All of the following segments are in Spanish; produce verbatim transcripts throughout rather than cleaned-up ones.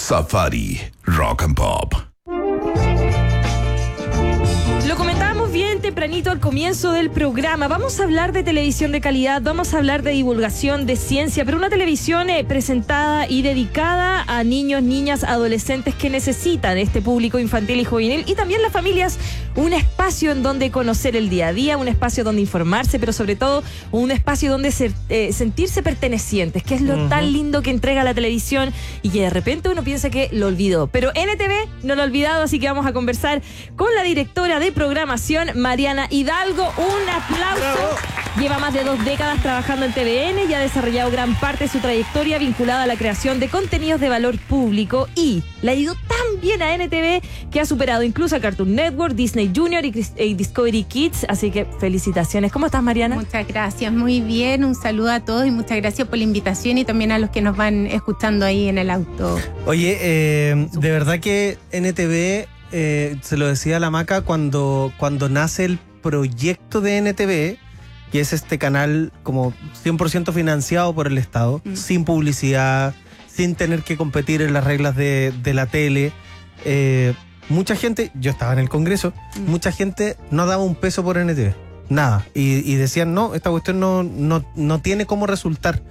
Safari Rock and Pop. Lo comentábamos bien tempranito al comienzo del programa. Vamos a hablar de televisión de calidad, vamos a hablar de divulgación, de ciencia, pero una televisión eh, presentada y dedicada a niños, niñas, adolescentes que necesitan este público infantil y juvenil, y también las familias, un espacio en donde conocer el día a día, un espacio donde informarse, pero sobre todo un espacio donde ser, eh, sentirse pertenecientes, que es lo uh-huh. tan lindo que entrega la televisión y que de repente uno piensa que lo olvidó. Pero N T V no lo ha olvidado, así que vamos a conversar con la directora de programación, Mariana Hidalgo. Un aplauso. ¡Bravo! Lleva más de dos décadas trabajando en T V N y ha desarrollado gran parte de su trayectoria vinculada a la creación de contenidos de valor público, y le ha ido tan bien a N T V que ha superado incluso a Cartoon Network, Disney Junior y, y Discovery Kids, así que felicitaciones. ¿Cómo estás, Mariana? Muchas gracias, muy bien, un saludo a todos y muchas gracias por la invitación y también a los que nos van escuchando ahí en el auto. Oye, eh, de verdad que N T V, eh, se lo decía a la Maca cuando, cuando nace el proyecto de N T V, que es este canal como cien por ciento financiado por el Estado, mm. sin publicidad, sin tener que competir en las reglas de, de la tele. Eh, mucha gente, yo estaba en el Congreso, mm. mucha gente no daba un peso por N T V, nada. Y, y decían, no, esta cuestión no, no, no tiene cómo resultar.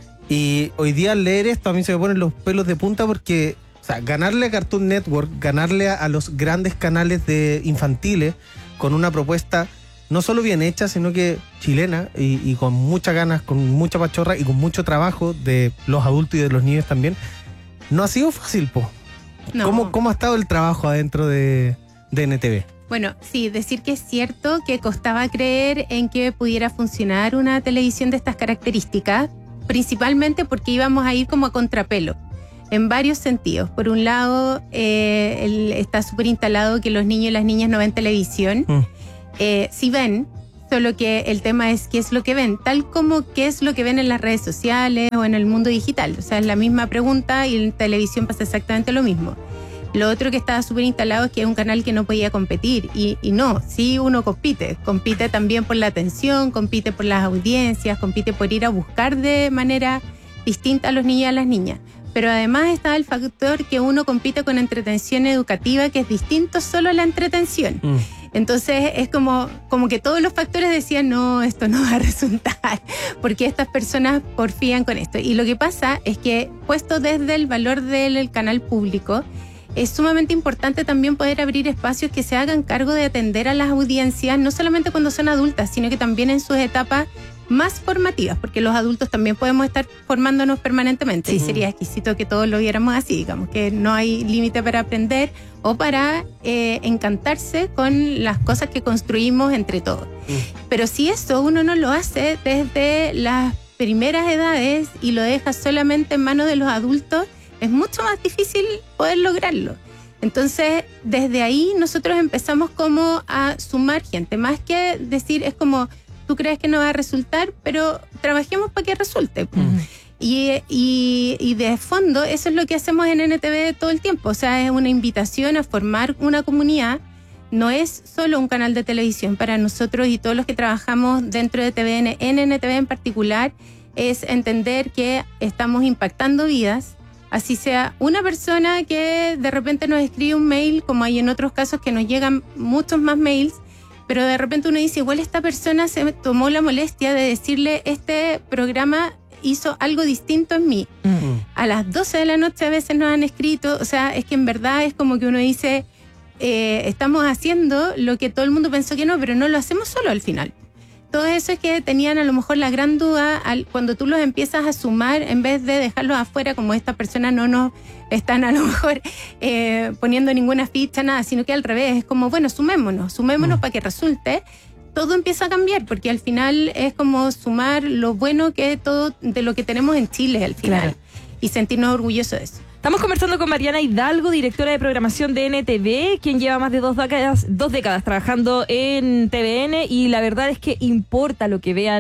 Y hoy día al leer esto a mí se me ponen los pelos de punta porque, o sea, ganarle a Cartoon Network, ganarle a, a los grandes canales de infantiles con una propuesta no solo bien hecha, sino que chilena y, y con muchas ganas, con mucha pachorra y con mucho trabajo de los adultos y de los niños también, no ha sido fácil, po. No. ¿Cómo, ¿Cómo ha estado el trabajo adentro de, de N T V? Bueno, sí, decir que es cierto que costaba creer en que pudiera funcionar una televisión de estas características, principalmente porque íbamos a ir como a contrapelo, en varios sentidos. Por un lado, eh, el, está súper instalado que los niños y las niñas no ven televisión. Mm. Eh, sí ven, solo que el tema es qué es lo que ven, tal como qué es lo que ven en las redes sociales o en el mundo digital. O sea, es la misma pregunta y en televisión pasa exactamente lo mismo. Lo otro que estaba súper instalado es que es un canal que no podía competir. Y, y no, sí uno compite. Compite también por la atención, compite por las audiencias, compite por ir a buscar de manera distinta a los niños y a las niñas. Pero además está el factor que uno compite con entretención educativa, que es distinto solo a la entretención. Mm. Entonces es como, como que todos los factores decían, no, esto no va a resultar, porque estas personas porfían con esto. Y lo que pasa es que, puesto desde el valor del canal público, es sumamente importante también poder abrir espacios que se hagan cargo de atender a las audiencias, no solamente cuando son adultas, sino que también en sus etapas más formativas, porque los adultos también podemos estar formándonos permanentemente, sí. Y sería exquisito que todos lo viéramos así, digamos, que no hay límite para aprender o para eh, encantarse con las cosas que construimos entre todos. Sí. Pero si eso uno no lo hace desde las primeras edades y lo deja solamente en manos de los adultos, es mucho más difícil poder lograrlo. Entonces, desde ahí nosotros empezamos como a sumar gente, más que decir, es como, tú crees que no va a resultar, pero trabajemos para que resulte. Uh-huh. Y, y, y de fondo, eso es lo que hacemos en N T V todo el tiempo. O sea, es una invitación a formar una comunidad. No es solo un canal de televisión. Para nosotros y todos los que trabajamos dentro de T V N, en N T V en particular, es entender que estamos impactando vidas. Así sea una persona que de repente nos escribe un mail, como hay en otros casos que nos llegan muchos más mails, pero de repente uno dice, igual esta persona se tomó la molestia de decirle, este programa hizo algo distinto en mí. Uh-huh. A las doce de la noche a veces nos han escrito, o sea, es que en verdad es como que uno dice, eh, estamos haciendo lo que todo el mundo pensó que no, pero no lo hacemos solo al final. Todo eso es que tenían a lo mejor la gran duda al, cuando tú los empiezas a sumar, en vez de dejarlos afuera, como estas personas no nos están a lo mejor eh, poniendo ninguna ficha, nada, sino que al revés, es como, bueno, sumémonos, sumémonos mm. para que resulte. Todo empieza a cambiar, porque al final es como sumar lo bueno que todo de lo que tenemos en Chile al final, claro. Y sentirnos orgullosos de eso. Estamos conversando con Mariana Hidalgo, directora de programación de N T V, quien lleva más de dos décadas, dos décadas trabajando en T V N, y la verdad es que importa lo que vean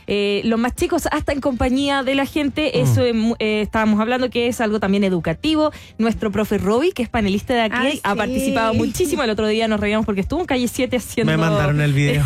eh, los más chicos hasta en compañía de la gente. Mm. Eso eh, estábamos hablando que es algo también educativo. Nuestro profe Roby, que es panelista de aquí, Ay, ha sí. participado muchísimo. El otro día nos reíamos porque estuvo en Calle siete haciendo... Me mandaron el video.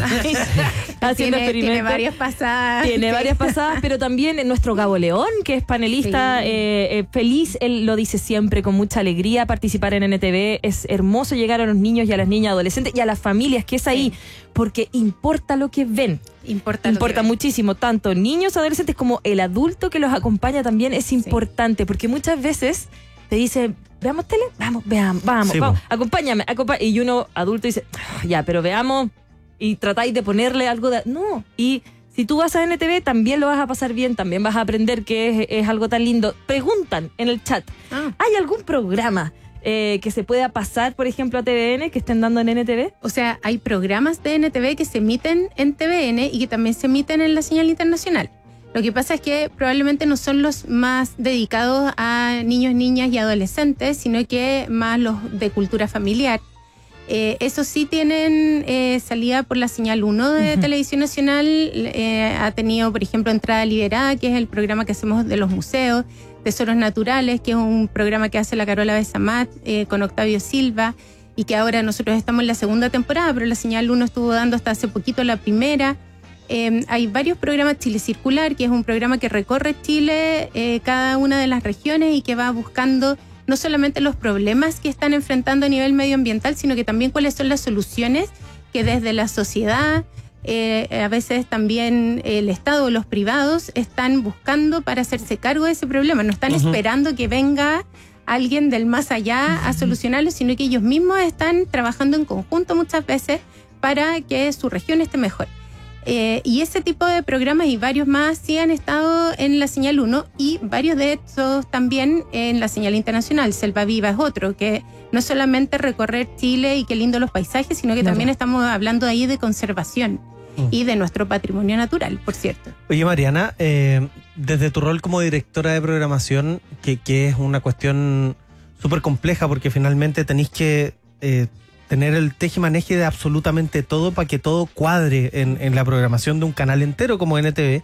haciendo tiene, experimentos. Tiene varias pasadas. Tiene varias pasadas, pero también nuestro Gabo León, que es panelista, sí. eh, eh, feliz, él lo dice siempre con mucha alegría, participar en N T V. Es hermoso llegar a los niños y a las niñas, adolescentes y a las familias, que es ahí, sí. porque importa lo que ven. Importa, importa muchísimo, tanto niños, adolescentes como el adulto que los acompaña también es importante, sí. porque muchas veces te dice, veamos tele, vamos, veamos, vamos, sí, vamos, acompáñame, acompáñame. Y uno adulto dice, oh, ya, pero veamos, y tratáis de ponerle algo de... No, y si tú vas a N T V también lo vas a pasar bien, también vas a aprender que es, es algo tan lindo. Preguntan en el chat, ah. ¿hay algún programa Eh, que se pueda pasar, por ejemplo, a T V N, que estén dando en N T V? O sea, hay programas de N T V que se emiten en T V N y que también se emiten en la señal internacional. Lo que pasa es que probablemente no son los más dedicados a niños, niñas y adolescentes, sino que más los de cultura familiar. Eh, eso sí tienen eh, salida por la señal uno de uh-huh. Televisión Nacional. Eh, ha tenido, por ejemplo, Entrada Liberada, que es el programa que hacemos de los museos. Tesoros Naturales, que es un programa que hace la Carola Besamat eh, con Octavio Silva, y que ahora nosotros estamos en la segunda temporada, pero la señal uno estuvo dando hasta hace poquito la primera. Eh, hay varios programas. Chile Circular, que es un programa que recorre Chile, eh, cada una de las regiones, y que va buscando no solamente los problemas que están enfrentando a nivel medioambiental, sino que también cuáles son las soluciones que desde la sociedad, Eh, a veces también el Estado o los privados están buscando para hacerse cargo de ese problema. No están uh-huh. esperando que venga alguien del más allá uh-huh. a solucionarlo, sino que ellos mismos están trabajando en conjunto muchas veces para que su región esté mejor. Eh, y ese tipo de programas y varios más sí han estado en la señal uno, y varios de estos también en la señal internacional. Selva Viva es otro, que no solamente recorrer Chile y qué lindo los paisajes, sino que claro. también estamos hablando ahí de conservación mm. y de nuestro patrimonio natural, por cierto. Oye, Mariana, eh, desde tu rol como directora de programación, que, que es una cuestión súper compleja, porque finalmente tenéis que eh, tener el tejimaneje de absolutamente todo para que todo cuadre en, en la programación de un canal entero como N T V.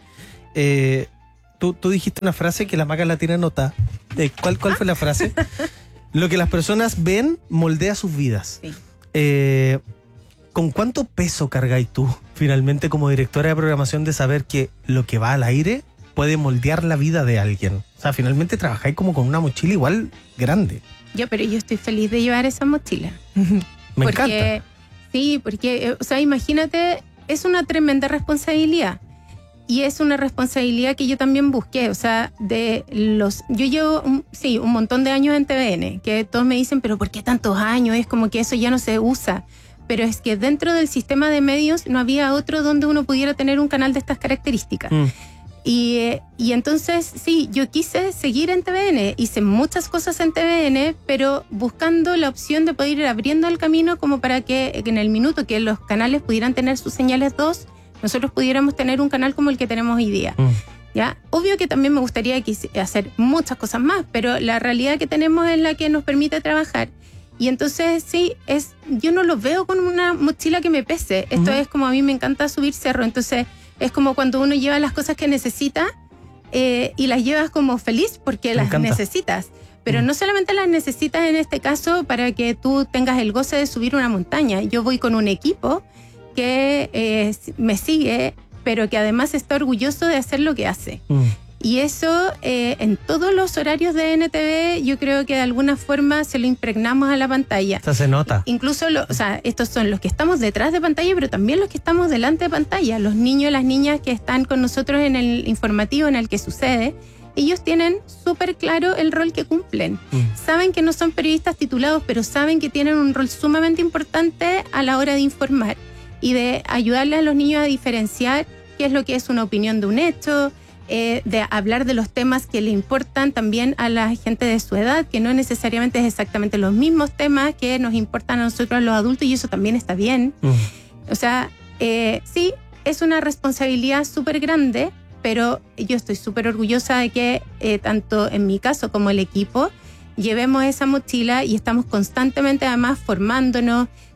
Eh, tú, tú dijiste una frase que la Maca la tiene anotada. Eh, ¿Cuál, cuál fue la frase? Lo que las personas ven moldea sus vidas. Sí. Eh, ¿Con cuánto peso cargáis tú finalmente como directora de programación de saber que lo que va al aire puede moldear la vida de alguien? O sea, finalmente trabajáis como con una mochila igual grande. Yo, pero yo estoy feliz de llevar esa mochila. Me porque, encanta. Sí, porque, o sea, imagínate, es una tremenda responsabilidad. Y es una responsabilidad que yo también busqué. O sea, de los yo llevo, un, sí, un montón de años en T V N, que todos me dicen, pero ¿por qué tantos años? Es como que eso ya no se usa. Pero es que dentro del sistema de medios no había otro donde uno pudiera tener un canal de estas características. Mm. Y, y entonces, sí, yo quise seguir en T V N, hice muchas cosas en T V N, pero buscando la opción de poder ir abriendo el camino como para que en el minuto que los canales pudieran tener sus señales dos, nosotros pudiéramos tener un canal como el que tenemos hoy día. Mm. ¿Ya? Obvio que también me gustaría hacer muchas cosas más, pero la realidad que tenemos es la que nos permite trabajar. Y entonces, sí, es yo no lo veo con una mochila que me pese. Esto uh-huh. es como a mí me encanta subir cerro, entonces es como cuando uno lleva las cosas que necesita eh, y las llevas como feliz porque me las encanta. Necesitas. Pero mm. no solamente las necesitas en este caso para que tú tengas el goce de subir una montaña. Yo voy con un equipo que eh, me sigue, pero que además está orgulloso de hacer lo que hace. Mm. Y eso eh, en todos los horarios de N T V yo creo que de alguna forma se lo impregnamos a la pantalla. Eso se nota. Incluso, lo, o sea, estos son los que estamos detrás de pantalla, pero también los que estamos delante de pantalla. Los niños y las niñas que están con nosotros en el informativo en el que sucede, ellos tienen súper claro el rol que cumplen. Mm. Saben que no son periodistas titulados, pero saben que tienen un rol sumamente importante a la hora de informar y de ayudarle a los niños a diferenciar qué es lo que es una opinión de un hecho, Eh, de hablar de los temas que le importan también a la gente de su edad, que no necesariamente es exactamente los mismos temas que nos importan a nosotros los adultos, y eso también está bien. Mm. O sea, eh, sí, es una responsabilidad súper grande, pero yo estoy súper orgullosa de que eh, tanto en mi caso como el equipo llevemos esa mochila y estamos constantemente además formándonos,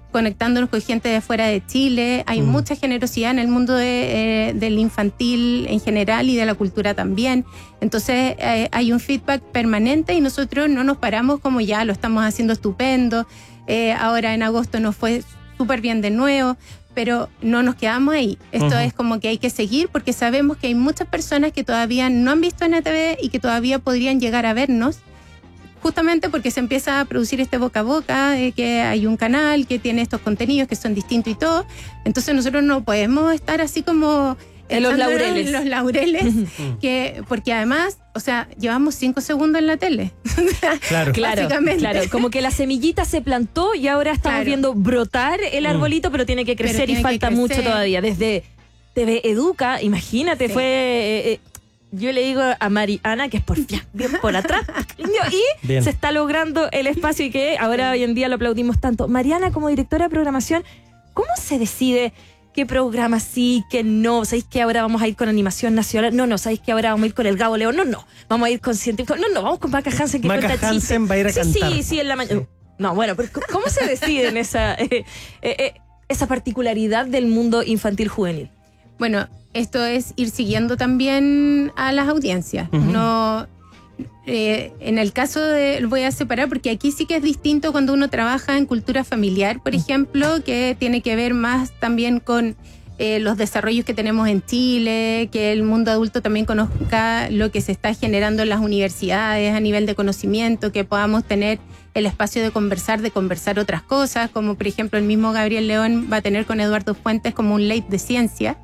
conectándonos con gente de fuera de Chile. Hay mm. mucha generosidad en el mundo de, eh, del infantil en general y de la cultura también. Entonces eh, hay un feedback permanente y nosotros no nos paramos como ya lo estamos haciendo estupendo. Eh, ahora en agosto nos fue súper bien de nuevo, pero no nos quedamos ahí. Esto uh-huh. es como que hay que seguir porque sabemos que hay muchas personas que todavía no han visto N T V y que todavía podrían llegar a vernos, justamente porque se empieza a producir este boca a boca, de que hay un canal que tiene estos contenidos que son distintos y todo. Entonces nosotros no podemos estar así como en los laureles. En los laureles, que, porque además, o sea, llevamos cinco segundos en la tele. Claro, claro, claro. Como que la semillita se plantó y ahora estamos claro. viendo brotar el arbolito, pero tiene que crecer tiene y falta crecer. mucho todavía. Desde T V Educa, imagínate, sí. fue... Eh, eh, yo le digo a Mariana que es por bien, bien por atrás y bien. Se está logrando el espacio y que ahora hoy en día lo aplaudimos tanto. Mariana, como directora de programación, ¿cómo se decide qué programa sí, qué no? ¿Sabéis que ahora vamos a ir con animación nacional? No, no. ¿Sabéis que ahora vamos a ir con el Gabo León? No, no. Vamos a ir con científico. No, no. Vamos con Maca Hansen que Maca cuenta Hansen chistes. va a ir a sí, cantar. Sí, sí, en la mañana. No, bueno, pero ¿cómo se decide en esa, eh, eh, eh, esa particularidad del mundo infantil juvenil? Bueno, esto es ir siguiendo también a las audiencias. Uh-huh. No, eh, en el caso de, voy a separar porque aquí sí que es distinto cuando uno trabaja en cultura familiar, por ejemplo, que tiene que ver más también con eh, los desarrollos que tenemos en Chile, que el mundo adulto también conozca lo que se está generando en las universidades a nivel de conocimiento, que podamos tener el espacio de conversar, de conversar otras cosas, como por ejemplo el mismo Gabriel León va a tener con Eduardo Fuentes como un late de ciencia.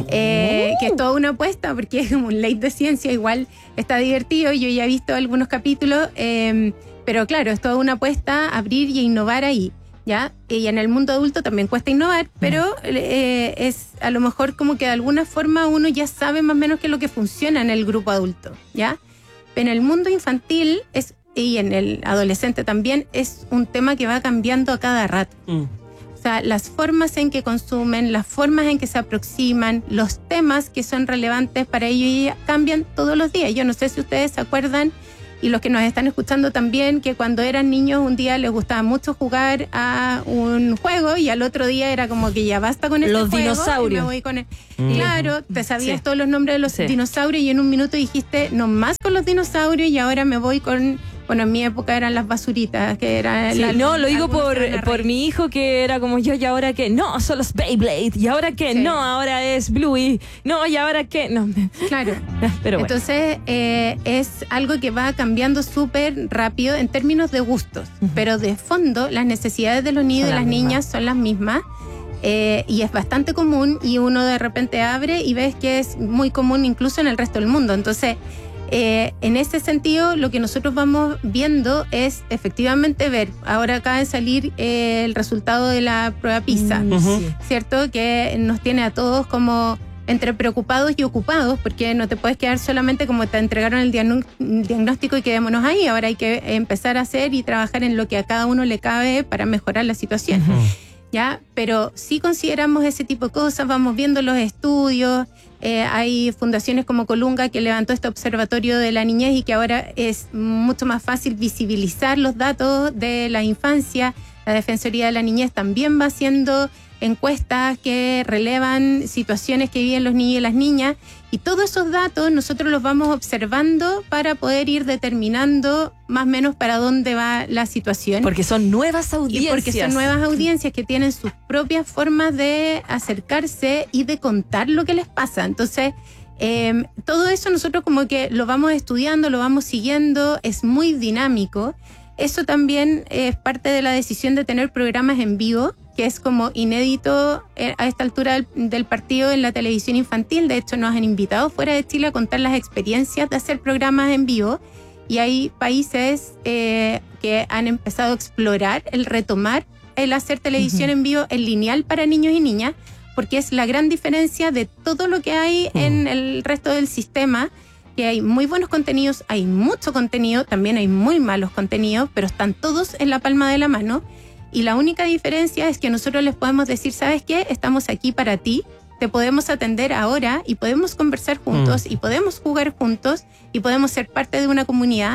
Eh, que es toda una apuesta porque es como un late de ciencia, igual está divertido, yo ya he visto algunos capítulos, eh, pero claro, es toda una apuesta abrir y innovar ahí, ¿ya? Y en el mundo adulto también cuesta innovar, pero eh, es a lo mejor como que de alguna forma uno ya sabe más o menos qué es lo que funciona en el grupo adulto, ¿ya? Pero en el mundo infantil es, y en el adolescente también es un tema que va cambiando a cada rato. Mm. O sea, las formas en que consumen, las formas en que se aproximan, los temas que son relevantes para ellos cambian todos los días. Yo no sé si ustedes se acuerdan, y los que nos están escuchando también, que cuando eran niños un día les gustaba mucho jugar a un juego y al otro día era como que ya basta con este los juego. Los dinosaurios. Y me voy con el... mm. Claro, te sabías sí. todos los nombres de los sí. dinosaurios y en un minuto dijiste, no más con los dinosaurios y ahora me voy con... Bueno, en mi época eran las basuritas, que era... Sí, la, no, lo digo por, por mi hijo que era como yo, y ahora que no, son los Beyblade, y ahora que sí. no, ahora es Bluey, no, y ahora que no. Claro, pero bueno. Entonces eh, es algo que va cambiando súper rápido en términos de gustos, uh-huh. pero de fondo las necesidades de los niños y de las mismas. niñas son las mismas. Eh, y es bastante común y uno de repente abre y ves que es muy común incluso en el resto del mundo. Entonces... Eh, en ese sentido, lo que nosotros vamos viendo es efectivamente ver, ahora acaba de salir eh, el resultado de la prueba PISA, uh-huh. ¿cierto? Que nos tiene a todos como entre preocupados y ocupados, porque no te puedes quedar solamente como te entregaron el diagn- diagnóstico y quedémonos ahí, ahora hay que empezar a hacer y trabajar en lo que a cada uno le cabe para mejorar la situación. Uh-huh. ¿Ya? Pero sí consideramos ese tipo de cosas, vamos viendo los estudios, eh, hay fundaciones como Colunga que levantó este observatorio de la niñez y que ahora es mucho más fácil visibilizar los datos de la infancia. La Defensoría de la Niñez también va haciendo encuestas que relevan situaciones que viven los niños y las niñas, y todos esos datos nosotros los vamos observando para poder ir determinando más o menos para dónde va la situación. Porque son nuevas audiencias. Y porque son nuevas audiencias que tienen sus propias formas de acercarse y de contar lo que les pasa. Entonces, eh, todo eso nosotros como que lo vamos estudiando, lo vamos siguiendo, es muy dinámico. Eso también es parte de la decisión de tener programas en vivo, que es como inédito a esta altura del, del partido en la televisión infantil. De hecho, nos han invitado fuera de Chile a contar las experiencias de hacer programas en vivo, y hay países eh, que han empezado a explorar el retomar el hacer televisión uh-huh. en vivo en lineal para niños y niñas, porque es la gran diferencia de todo lo que hay uh-huh. en el resto del sistema, que hay muy buenos contenidos, hay mucho contenido, también hay muy malos contenidos, pero están todos en la palma de la mano. Y la única diferencia es que nosotros les podemos decir, ¿sabes qué? Estamos aquí para ti, te podemos atender ahora y podemos conversar juntos mm. y podemos jugar juntos y podemos ser parte de una comunidad.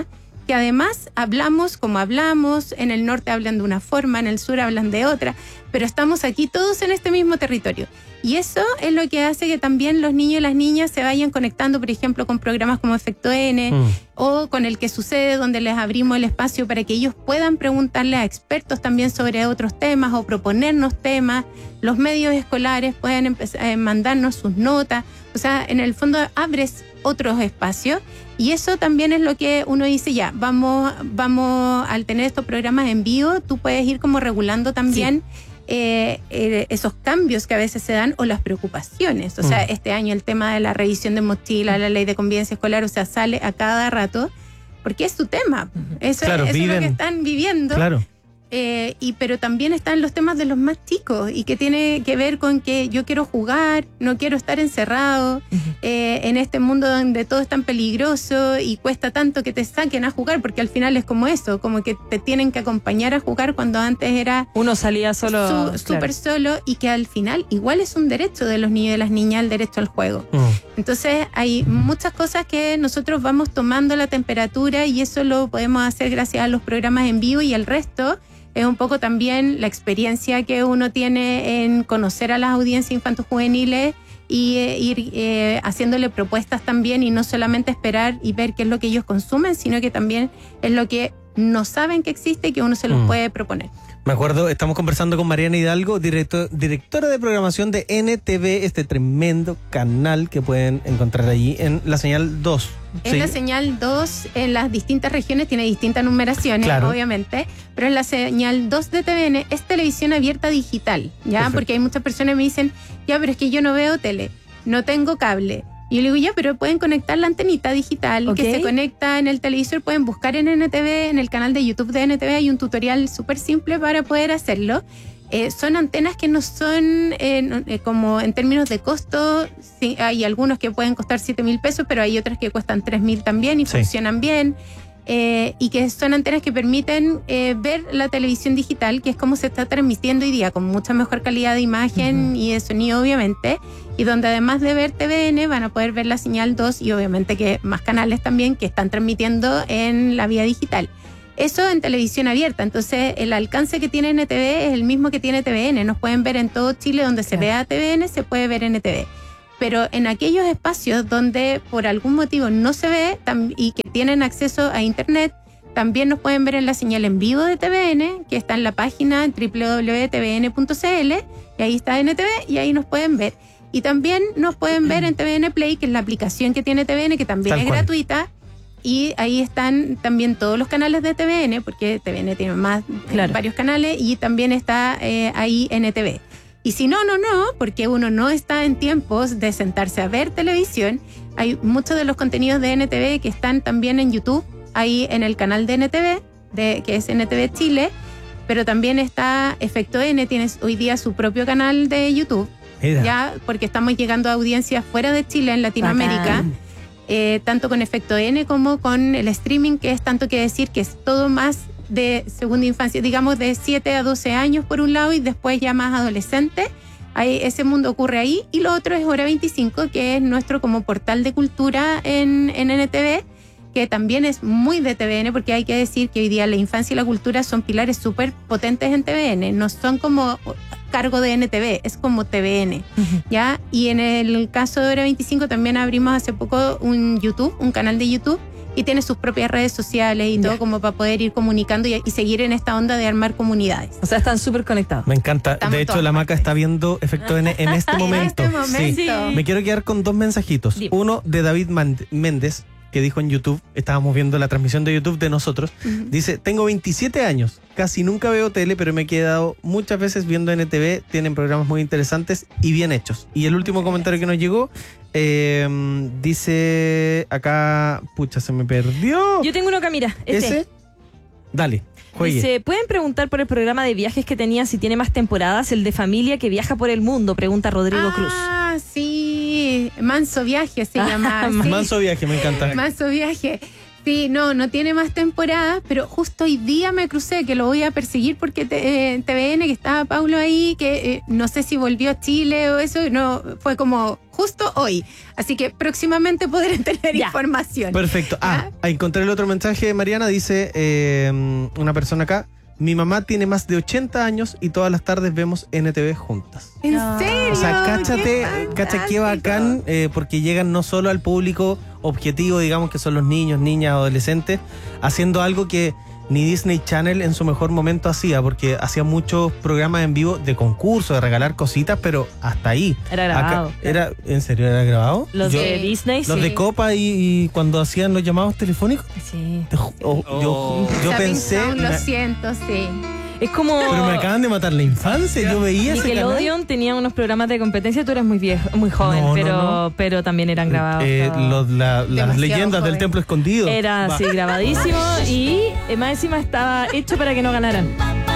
que además hablamos como hablamos, en el norte hablan de una forma, en el sur hablan de otra, pero estamos aquí todos en este mismo territorio. Y eso es lo que hace que también los niños y las niñas se vayan conectando, por ejemplo, con programas como Efecto N mm. o con El que sucede, donde les abrimos el espacio para que ellos puedan preguntarle a expertos también sobre otros temas o proponernos temas. Los medios escolares pueden empezar a mandarnos sus notas. O sea, en el fondo abres otros espacios y eso también es lo que uno dice, ya, vamos, vamos al tener estos programas en vivo, tú puedes ir como regulando también sí. Eh, eh, esos cambios que a veces se dan o las preocupaciones. O sea, mm. este año el tema de la revisión de mochila, la ley de convivencia escolar, o sea, sale a cada rato porque es tu tema. Eso, claro, eso viven, es lo que están viviendo. Claro. Eh, y pero también están los temas de los más chicos y que tiene que ver con que yo quiero jugar, no quiero estar encerrado uh-huh. eh, en este mundo donde todo es tan peligroso y cuesta tanto que te saquen a jugar, porque al final es como eso, como que te tienen que acompañar a jugar cuando antes era uno salía solo su, súper claro. solo, y que al final igual es un derecho de los niños y de las niñas el derecho al juego. Uh-huh. Entonces hay muchas cosas que nosotros vamos tomando la temperatura y eso lo podemos hacer gracias a los programas en vivo, y el resto es un poco también la experiencia que uno tiene en conocer a las audiencias infanto-juveniles y eh, ir eh, haciéndole propuestas también, y no solamente esperar y ver qué es lo que ellos consumen, sino que también es lo que no saben que existe y que uno se los mm. puede proponer. Me acuerdo, estamos conversando con Mariana Hidalgo, director, directora de programación de N T V, este tremendo canal que pueden encontrar allí en la señal dos. Es ¿sí? la señal dos en las distintas regiones, tiene distintas numeraciones, claro. obviamente, pero en la señal dos de T V N es televisión abierta digital, ¿ya? Perfecto. Porque hay muchas personas que me dicen, ya, pero es que yo no veo tele, no tengo cable. Y yo le digo, ya, pero pueden conectar la antenita digital okay. que se conecta en el televisor, pueden buscar en N T V, en el canal de YouTube de N T V, hay un tutorial súper simple para poder hacerlo. Eh, son antenas que no son, eh, eh, como en términos de costo, sí, hay algunos que pueden costar siete mil pesos, pero hay otras que cuestan tres mil también y sí. funcionan bien. Eh, y que son antenas que permiten eh, ver la televisión digital, que es como se está transmitiendo hoy día, con mucha mejor calidad de imagen uh-huh. y de sonido, obviamente, y donde además de ver T V N van a poder ver la señal dos y obviamente que más canales también que están transmitiendo en la vía digital. Eso en televisión abierta. Entonces el alcance que tiene N T V es el mismo que tiene T V N. Nos pueden ver en todo Chile donde se vea T V N, se puede ver N T V. Pero en aquellos espacios donde por algún motivo no se ve tam- y que tienen acceso a internet, también nos pueden ver en la señal en vivo de T V N, que está en la página doble u doble u doble u punto t v n punto c l, y ahí está N T V y ahí nos pueden ver. Y también nos pueden ver en T V N Play, que es la aplicación que tiene T V N, que también Tal es cual. gratuita, y ahí están también todos los canales de T V N, porque T V N tiene más claro. varios canales, y también está eh, ahí N T V. Y si no, no, no, porque uno no está en tiempos de sentarse a ver televisión, hay muchos de los contenidos de N T V que están también en YouTube, ahí en el canal de N T V, de, que es N T V Chile, pero también está Efecto N, tiene hoy día su propio canal de YouTube, Mira. ya porque estamos llegando a audiencias fuera de Chile, en Latinoamérica, eh, tanto con Efecto N como con el streaming, que es tanto que decir que es todo más de segunda infancia, digamos de siete a doce años por un lado, y después ya más adolescente. Ahí, ese mundo ocurre ahí. Y lo otro es Hora veinticinco, que es nuestro como portal de cultura en, en N T V, que también es muy de T V N, porque hay que decir que hoy día la infancia y la cultura son pilares súper potentes en T V N, no son como cargo de N T V, es como T V N, uh-huh. ¿ya? Y en el caso de Hora veinticinco también abrimos hace poco un YouTube, un canal de YouTube, y tiene sus propias redes sociales y todo yeah. como para poder ir comunicando y, y seguir en esta onda de armar comunidades. O sea, están súper conectados. Me encanta. Estamos de hecho, la Maca está viendo Efecto N en este momento. En este momento. Sí. Sí. Me quiero quedar con dos mensajitos. Dime. Uno de David Méndez, que dijo en YouTube, estábamos viendo la transmisión de YouTube de nosotros, uh-huh. dice, tengo veintisiete años, casi nunca veo tele, pero me he quedado muchas veces viendo N T V, tienen programas muy interesantes y bien hechos. Y el último comentario que nos llegó, eh, dice acá, pucha, se me perdió. Yo tengo uno acá, mira, este. ¿Ese? Dale. Juegue. Dice, ¿pueden preguntar por el programa de viajes que tenía, si tiene más temporadas, el de familia que viaja por el mundo? Pregunta Rodrigo ah, Cruz. Ah, sí, Manso Viaje se llama. Sí. Manso Viaje, me encanta. Manso Viaje. Sí, no, no tiene más temporadas, pero justo hoy día me crucé, que lo voy a perseguir porque te, eh, T V N, que estaba Paulo ahí, que eh, no sé si volvió a Chile o eso, no, fue como justo hoy. Así que próximamente podrán tener Ya. información. Perfecto. Ah, encontré el otro mensaje de Mariana. Dice eh, una persona acá: mi mamá tiene más de ochenta años y todas las tardes vemos N T V juntas. ¿En No. serio? O sea, cáchate, ¡Qué cacha qué fantástico! bacán, eh, porque llegan no solo al público objetivo, digamos, que son los niños, niñas, adolescentes, haciendo algo que ni Disney Channel en su mejor momento hacía, porque hacía muchos programas en vivo de concurso, de regalar cositas, pero hasta ahí. Era grabado. Acá- era, ¿en serio era grabado? Los Yo- de Disney, Los sí. de Copa y, y cuando hacían los llamados telefónicos. Sí. te ju- oh, yo Oh. yo Zapping pensé... Sound, me- lo siento, sí. Es como... pero me acaban de matar la infancia, yo veía ese canal. Nickelodeon tenía unos programas de competencia, tú eres muy viejo, muy joven, No, no, pero, no. pero también eran grabados. Eh, todo. los- la- las Demasiado leyendas del joven. templo escondido. Era Va. así grabadísimo y eh, más encima estaba hecho para que no ganaran.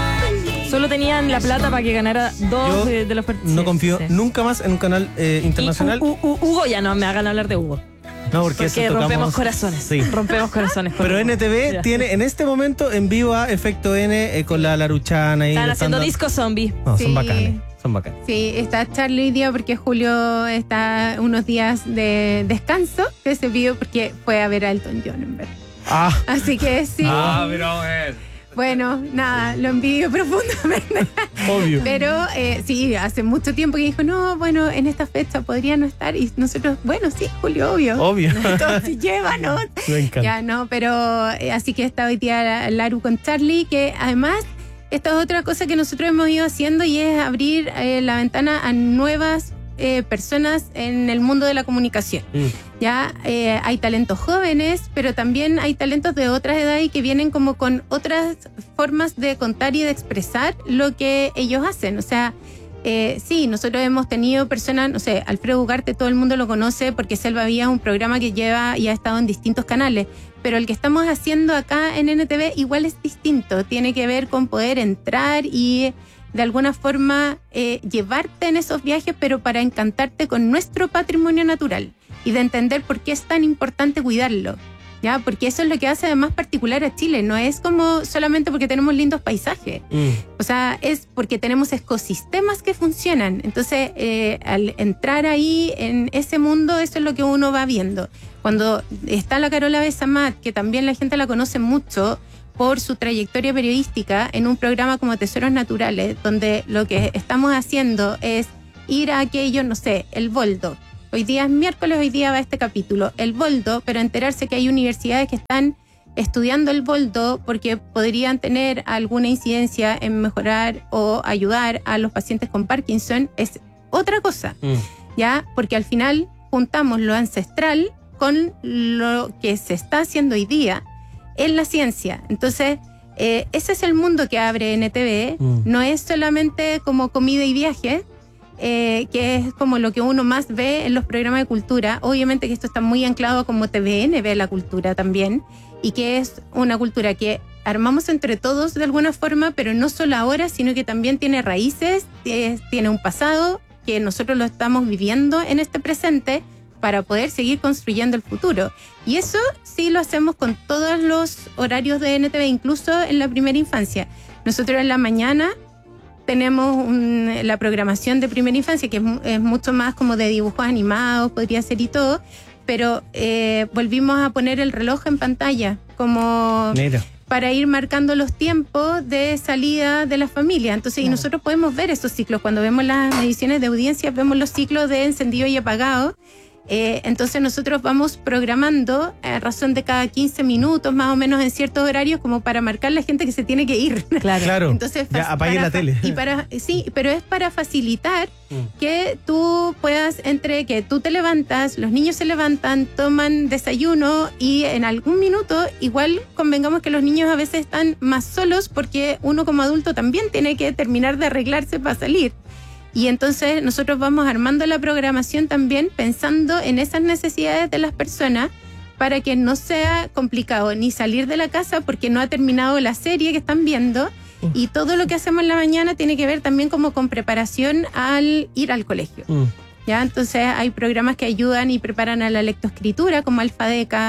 Solo tenían la plata para que ganara dos Yo de, de los No participantes. confío nunca más en un canal eh, internacional. Y, U- U- Hugo, ya no me hagan hablar de Hugo. no, porque, eso Porque tocamos- rompemos corazones. Sí. Rompemos corazones. con Pero Hugo. N T V Ya. tiene en este momento en vivo a Efecto N eh, con la Laruchana y Están haciendo estando- disco zombie. No, son Sí. bacanes, son bacanes. Sí, está Charlie hoy día porque Julio está unos días de descanso que se vio porque fue a ver a Elton John, en verdad. Ah, Así que sí, Ah, pero eh, bueno, nada, lo envidio profundamente. obvio. Pero eh, sí, hace mucho tiempo que dijo, no, bueno, en esta fecha podría no estar. Y nosotros, bueno, sí, Julio, obvio. Obvio. Entonces, llévanos. Me encanta. Ya, no, pero eh, así que está hoy día Laru con Charlie, que además esta es otra cosa que nosotros hemos ido haciendo y es abrir eh, la ventana a nuevas eh, personas en el mundo de la comunicación. Mm. Ya eh, hay talentos jóvenes, pero también hay talentos de otras edades y que vienen como con otras formas de contar y de expresar lo que ellos hacen. O sea, eh, sí, nosotros hemos tenido personas, no sé, Alfredo Ugarte, todo el mundo lo conoce porque Selva Vía es un programa que lleva y ha estado en distintos canales, pero el que estamos haciendo acá en N T V igual es distinto, tiene que ver con poder entrar y de alguna forma eh, llevarte en esos viajes, pero para encantarte con nuestro patrimonio natural y de entender por qué es tan importante cuidarlo. ¿Ya? Porque eso es lo que hace además particular a Chile, no es como solamente porque tenemos lindos paisajes, Mm. o sea, es porque tenemos ecosistemas que funcionan. Entonces, eh, al entrar ahí en ese mundo, eso es lo que uno va viendo. Cuando está la Carola Besamat, que también la gente la conoce mucho por su trayectoria periodística en un programa como Tesoros Naturales, donde lo que estamos haciendo es ir a aquello, no sé, el Boldo. Hoy día es miércoles, hoy día va este capítulo, el boldo, pero enterarse que hay universidades que están estudiando el boldo porque podrían tener alguna incidencia en mejorar o ayudar a los pacientes con Parkinson es otra cosa, Mm. ¿ya? Porque al final juntamos lo ancestral con lo que se está haciendo hoy día en la ciencia. Entonces, eh, ese es el mundo que abre N T V, Mm. no es solamente como comida y viaje, Eh, que es como lo que uno más ve en los programas de cultura. Obviamente que esto está muy anclado como T V N ve la cultura también, y que es una cultura que armamos entre todos de alguna forma, pero no solo ahora, sino que también tiene raíces, eh, tiene un pasado, que nosotros lo estamos viviendo en este presente para poder seguir construyendo el futuro. Y eso sí lo hacemos con todos los horarios de N T V, incluso en la primera infancia. Nosotros en la mañana tenemos un, la programación de primera infancia, que es, es mucho más como de dibujos animados, podría ser y todo, pero eh, volvimos a poner el reloj en pantalla, como Mira. para ir marcando los tiempos de salida de la familia. Entonces, y Claro. nosotros podemos ver esos ciclos. Cuando vemos las mediciones de audiencia, vemos los ciclos de encendido y apagado. Eh, entonces nosotros vamos programando a razón de cada quince minutos, más o menos en ciertos horarios, como para marcar la gente que se tiene que ir. Claro. Claro. Entonces, ya fa- apague para la fa- tele. Y para, sí, pero es para facilitar Mm. que tú puedas, entre que tú te levantas, los niños se levantan, toman desayuno y en algún minuto, igual convengamos que los niños a veces están más solos porque uno como adulto también tiene que terminar de arreglarse para salir. Y entonces nosotros vamos armando la programación también pensando en esas necesidades de las personas para que no sea complicado ni salir de la casa porque no ha terminado la serie que están viendo. Y todo lo que hacemos en la mañana tiene que ver también como con preparación al ir al colegio. Mm. ¿Ya? Entonces hay programas que ayudan y preparan a la lectoescritura como Alfadeca.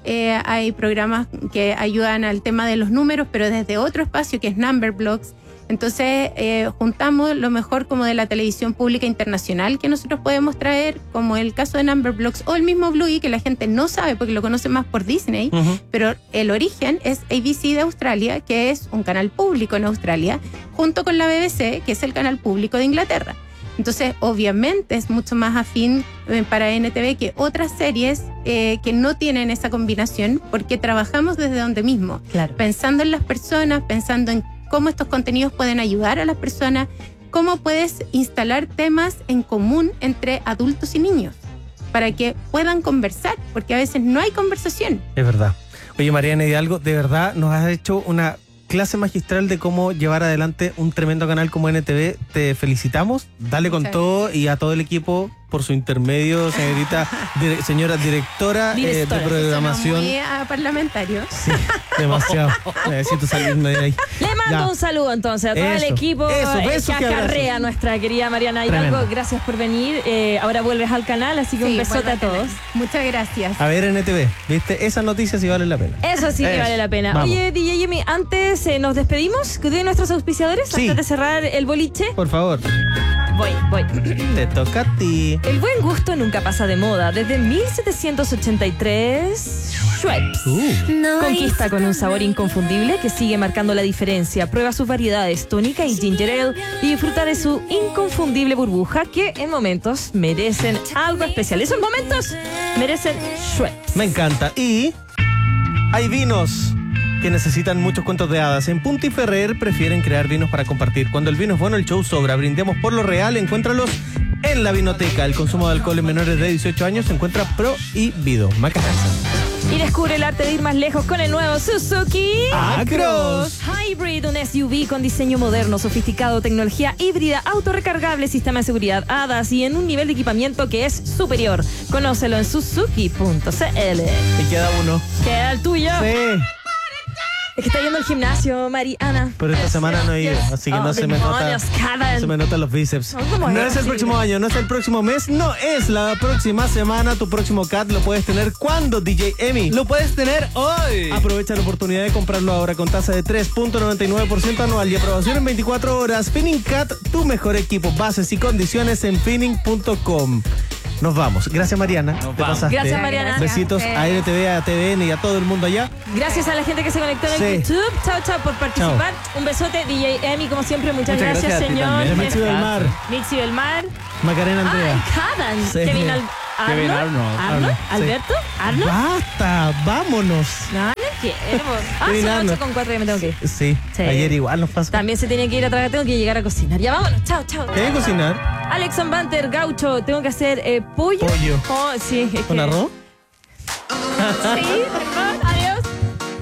eh, hay programas que ayudan al tema de los números, pero desde otro espacio que es Numberblocks. Entonces, eh, juntamos lo mejor como de la televisión pública internacional que nosotros podemos traer, como el caso de Numberblocks o el mismo Bluey, que la gente no sabe porque lo conoce más por Disney, uh-huh. pero el origen es A B C de Australia, que es un canal público en Australia, junto con la B B C, que es el canal público de Inglaterra. Entonces, obviamente, es mucho más afín eh, para N T V que otras series eh, que no tienen esa combinación, porque trabajamos desde donde mismo, claro. pensando en las personas, pensando en cómo estos contenidos pueden ayudar a las personas, cómo puedes instalar temas en común entre adultos y niños para que puedan conversar, porque a veces no hay conversación. Es verdad. Oye, Mariana Hidalgo, de verdad nos has hecho una clase magistral de cómo llevar adelante un tremendo canal como N T V. Te felicitamos, dale con todo y a todo el equipo por su intermedio, señorita, dire, señora directora eh, de programación. Muy uh, parlamentario. Sí, demasiado. Necesito salirme de ahí. Le mando ya. un saludo entonces a todo eso, el equipo eso, eh, besos que que acarrea a nuestra querida Mariana Hidalgo. Tremendo. Gracias por venir. Eh, ahora vuelves al canal, así que Sí, un besote a todos. Muchas gracias. A ver, N T V, ¿viste? Esas noticias sí valen la pena. Eso sí que Eso. vale la pena. Vamos. Oye, D J Jimmy, antes eh, nos despedimos de nuestros auspiciadores, Sí. antes de cerrar el boliche. Por favor, Voy, voy. te toca a ti. El buen gusto nunca pasa de moda. Desde mil setecientos ochenta y tres, Schweppes. Uh. Conquista con un sabor inconfundible que sigue marcando la diferencia. Prueba sus variedades tónica y ginger ale y disfruta de su inconfundible burbuja que en momentos merecen algo especial. Esos momentos merecen Schweppes. Me encanta. Y hay vinos que necesitan muchos cuentos de hadas. En Punta y Ferrer prefieren crear vinos para compartir. Cuando el vino es bueno, el show sobra. Brindemos por lo real. Encuéntralos en la vinoteca. El consumo de alcohol en menores de dieciocho años se encuentra prohibido. Macarena. Y descubre el arte de ir más lejos con el nuevo Suzuki Acros. Hybrid, un S U V con diseño moderno, sofisticado, tecnología híbrida, autorrecargable, sistema de seguridad A D A S y en un nivel de equipamiento que es superior. Conócelo en suzuki punto c l. Y queda uno. Queda el tuyo. Sí. Es que está yendo al gimnasio, Mariana. Pero esta semana no he ido, así que Oh, no se me nota. demonios, Karen. Se me notan los bíceps. No, ¿cómo No es es el posible? próximo año, no es el próximo mes, no es la próxima semana. Tu próximo cat lo puedes tener cuando, D J Emi. Lo puedes tener hoy. Aprovecha la oportunidad de comprarlo ahora con tasa de tres punto noventa y nueve por ciento anual y aprobación en veinticuatro horas. Finning Cat, tu mejor equipo. Bases y condiciones en finning punto com. Nos vamos. Gracias, Mariana. Nos Te vamos. pasaste. Gracias, Mariana. Besitos Sí. a N T V, a T V N y a todo el mundo allá. Gracias a la gente que se conectó en el Sí. YouTube. Chao, chao por participar. Un besote, D J Emi, como siempre. Muchas, Muchas gracias, gracias a ti señor. también. Mixi del Mar, Mixi del Mar. Macarena Andrea. Ah, Cadan. Sí. Kevin Al Kevin Arnold. Arnold. Arnold. Sí. Alberto. Arnold. Basta, vámonos. No, no quiero. Ah, Kevin son Arnold. ocho con cuatro, ya me tengo que ir. Sí, Sí. ayer igual nos pasó. También se tenía que ir a trabajar, tengo que llegar a cocinar. Ya vámonos, chao, chao. ¿Qué hay que cocinar? Alexon Banter, gaucho, tengo que hacer eh, pollo. Pollo. Oh, sí, es ¿Con que- arroz? Sí,